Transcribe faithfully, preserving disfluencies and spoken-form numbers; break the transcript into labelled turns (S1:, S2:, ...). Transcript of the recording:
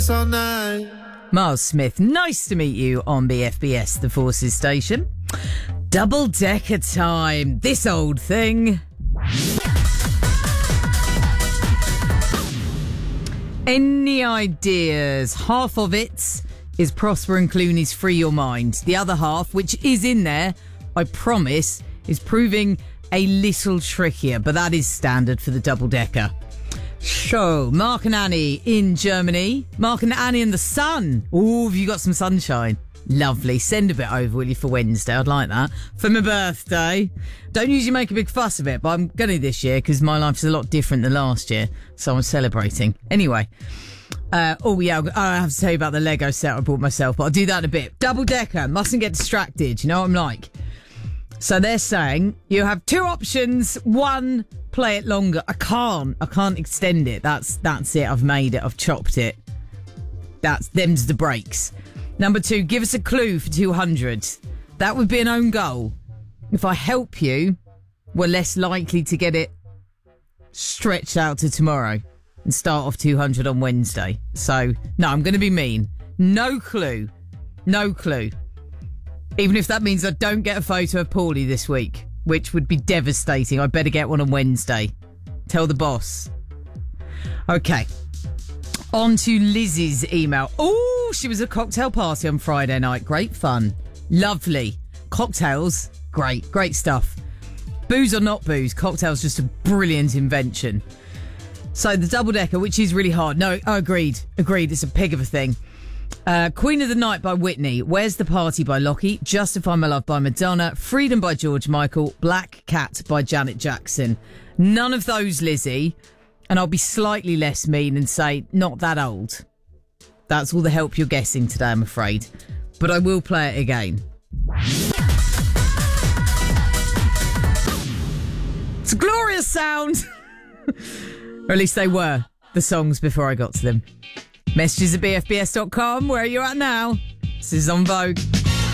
S1: all night.
S2: Miles Smith, nice to meet you on B F B S, the Forces station. Double decker time. This old thing. Any ideas? Half of it is Prosper and Clooney's Free Your Mind. The other half, which is in there, I promise, is proving a little trickier, but that is standard for the double decker. So, Mark and Annie in Germany. Mark and Annie in the sun. Oh, have you got some sunshine? Lovely. Send a bit over, will you, for Wednesday? I'd like that. For my birthday. Don't usually make a big fuss of it, but I'm going to this year because my life is a lot different than last year, so I'm celebrating. Anyway. Uh, oh, yeah, I have to tell you about the Lego set I bought myself, but I'll do that in a bit. Double decker. Mustn't get distracted. You know what I'm like? So they're saying you have two options. One, play it longer. I can't. I can't extend it. That's that's it. I've made it. I've chopped it. That's them's the breaks. Number two, give us a clue for two hundred. That would be an own goal. If I help you, we're less likely to get it stretched out to tomorrow and start off two hundred on Wednesday. So, no, I'm going to be mean. No clue. No clue. Even if that means I don't get a photo of Paulie this week, which would be devastating. I better get one on Wednesday. Tell the boss. Okay. On to Lizzie's email. Oh, she was at a cocktail party on Friday night. Great fun. Lovely. Cocktails, great. Great stuff. Booze or not booze, cocktails just a brilliant invention. So the double decker, which is really hard. No, oh, agreed. Agreed. It's a pig of a thing. Uh, Queen of the Night by Whitney, Where's the Party by Lockie, Justify My Love by Madonna, Freedom by George Michael, Black Cat by Janet Jackson. None of those, Lizzie, and I'll be slightly less mean and say not that old. That's all the help you're guessing today, I'm afraid. But I will play it again. It's a glorious sound! Or at least they were, the songs before I got to them. Messages at b f b s dot com. Where are you at now? This is On Vogue.